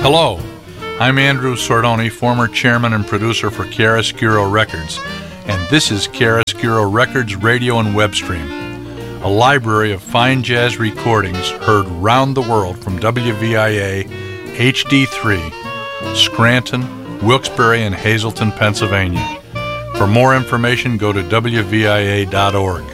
Hello, I'm Andrew Sordoni, former chairman and producer for Chiaroscuro Records, and this is Chiaroscuro Records Radio and Web Stream, a library of fine jazz recordings heard round the world from WVIA HD3, Scranton, Wilkes-Barre, and Hazleton, Pennsylvania. For more information, go to WVIA.org.